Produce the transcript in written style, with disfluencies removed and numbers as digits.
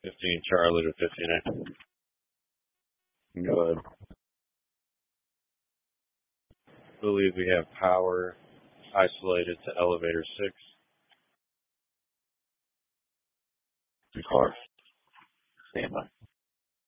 15 Charlie to 59. Go ahead. Believe we have power isolated to elevator 6. Car. Stand by.